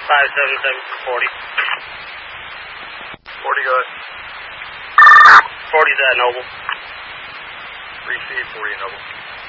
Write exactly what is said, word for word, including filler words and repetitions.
five seven seven for forty. forty, go ahead. forty's at Noble. Receive forty, Noble.